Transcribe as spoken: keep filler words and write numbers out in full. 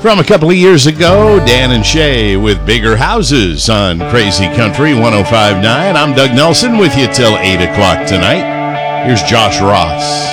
From a couple of years ago, Dan and Shay with Bigger Houses on Crazy Country one oh five point nine. I'm Doug Nelson with you till eight o'clock tonight. Here's Josh Ross.